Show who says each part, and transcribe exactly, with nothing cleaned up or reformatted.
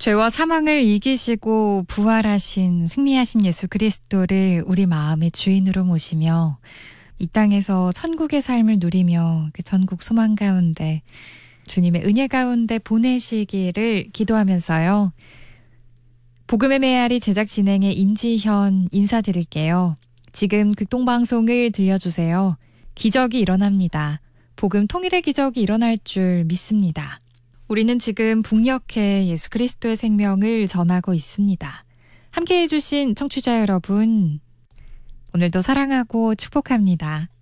Speaker 1: 죄와 사망을 이기시고 부활하신 승리하신 예수 그리스도를 우리 마음의 주인으로 모시며 이 땅에서 천국의 삶을 누리며 그 천국 소망 가운데 주님의 은혜 가운데 보내시기를 기도하면서요. 복음의 메아리 제작 진행의 임지현 인사드릴게요. 지금 극동방송을 들려주세요. 기적이 일어납니다. 복음 통일의 기적이 일어날 줄 믿습니다. 우리는 지금 북녘에 예수 그리스도의 생명을 전하고 있습니다. 함께해 주신 청취자 여러분, 오늘도 사랑하고 축복합니다.